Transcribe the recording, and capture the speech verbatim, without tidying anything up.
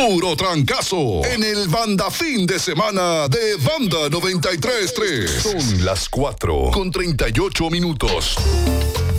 Puro trancazo en el Banda Fin de Semana de Banda noventa y tres punto tres. Son las cuatro con treinta y ocho minutos.